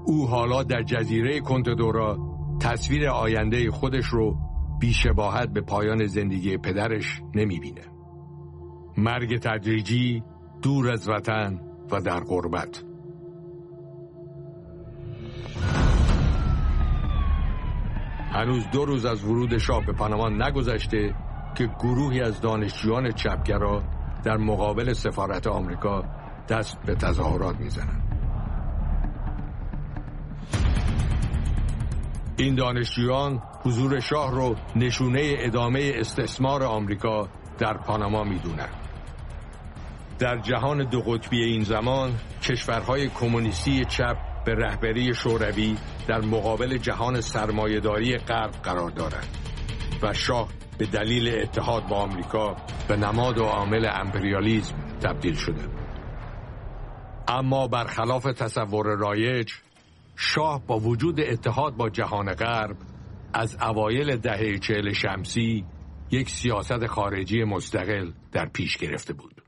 او حالا در جزیره کنتدورا تصویر آینده خودش رو بی‌شباهت به پایان زندگی پدرش نمی‌بینه. مرگ تدریجی، دور از وطن و در غربت. هنوز 2 روز از ورود شاه به پاناما نگذشته که گروهی از دانشجویان چپگرا در مقابل سفارت آمریکا دست به تظاهرات میزنند. این دانشجویان حضور شاه رو نشونه ادامه استثمار آمریکا در پاناما میدونند. در جهان 2 قطبی این زمان کشورهای کمونیستی چپ به رهبری شوروی در مقابل جهان سرمایه‌داری غرب قرار دارند و شاه به دلیل اتحاد با آمریکا به نماد و عامل امپریالیسم تبدیل شده. اما برخلاف تصور رایج، شاه با وجود اتحاد با جهان غرب از اوایل دهه 40 شمسی یک سیاست خارجی مستقل در پیش گرفته بود.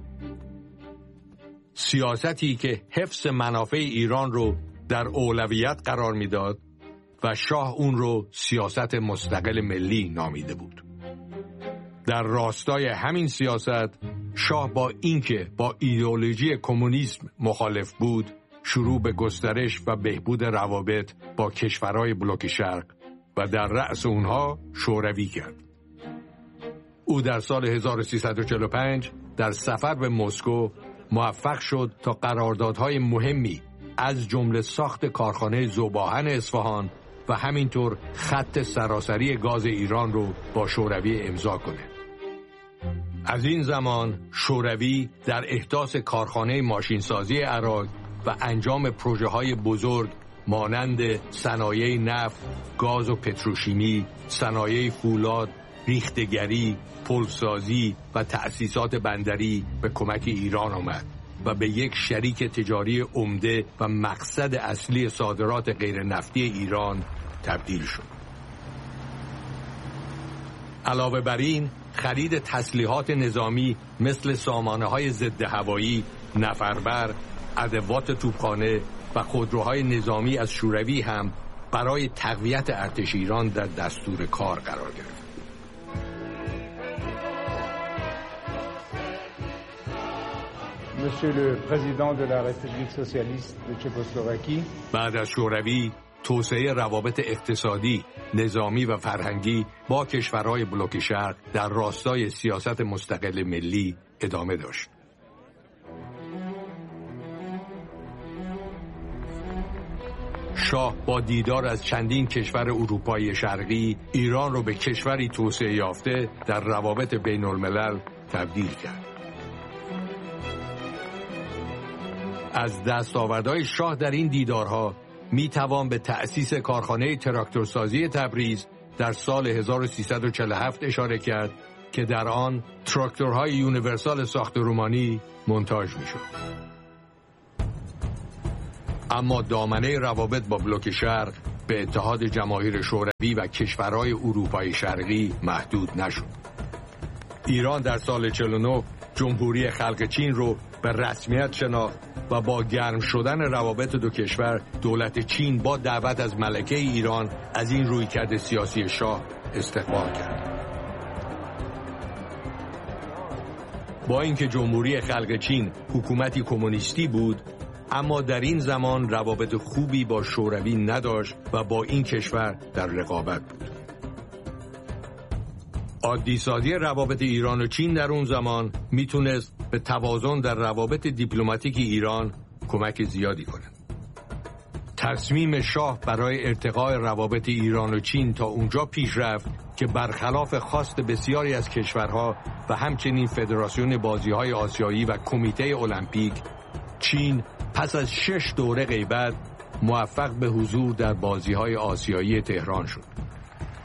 سیاستی که حفظ منافع ایران رو در اولویت قرار میداد و شاه اون رو سیاست مستقل ملی نامیده بود. در راستای همین سیاست، شاه با اینکه با ایدئولوژی کمونیسم مخالف بود، شروع به گسترش و بهبود روابط با کشورهای بلوک شرق و در رأس اونها شوروی کرد. او در سال 1345 در سفر به مسکو موفق شد تا قراردادهای مهمی از جمله ساخت کارخانه ذوب‌آهن اصفهان و همینطور خط سراسری گاز ایران رو با شوروی امضا کنه. از این زمان شوروی در احداث کارخانه ماشینسازی عراق و انجام پروژه‌های بزرگ مانند صنایع نفت، گاز و پتروشیمی، صنایع فولاد، ریختگری، پلسازی و تأسیسات بندری به کمک ایران آمد و به یک شریک تجاری عمده و مقصد اصلی صادرات غیر نفتی ایران تبدیل شد. علاوه بر این، خرید تسلیحات نظامی مثل سامانه‌های ضد هوایی، نفربر، ادوات توپخانه و خودروهای نظامی از شوروی هم برای تقویت ارتش ایران در دستور کار قرار گرفت. Monsieur le Président de la République socialiste de Tchécoslovaquie. بعد از شوروی، توسعه روابط اقتصادی، نظامی و فرهنگی با کشورهای بلوک شرق در راستای سیاست مستقل ملی ادامه داشت. شاه با دیدار از چندین کشور اروپایی شرقی، ایران رو به کشوری توسعه یافته در روابط بین الملل تبدیل کرد. از دستاوردهای شاه در این دیدارها می توان به تأسیس کارخانه تراکتورسازی تبریز در سال 1347 اشاره کرد که در آن تراکتورهای یونیورسال ساخت رومانی منتاج می شد. اما دامنه روابط با بلوک شرق به اتحاد جماهیر شوروی و کشورهای اروپای شرقی محدود نشد. ایران در سال 49 جمهوری خلق چین رو به رسمیت شناخت و با گرم شدن روابط 2 کشور، دولت چین با دعوت از ملکه ایران از این رویکرد سیاسی شاه استقبال کرد. با اینکه جمهوری خلق چین حکومتی کمونیستی بود، اما در این زمان روابط خوبی با شوروی نداشت و با این کشور در رقابت بود. عادی‌سازی روابط ایران و چین در اون زمان میتونست به توازن در روابط دیپلماتیک ایران کمک زیادی کنه. تصمیم شاه برای ارتقاء روابط ایران و چین تا اونجا پیش رفت که برخلاف خواست بسیاری از کشورها و همچنین فدراسیون بازی‌های آسیایی و کمیته المپیک، چین پس از 6 دوره غیبت موفق به حضور در بازی‌های آسیایی تهران شد.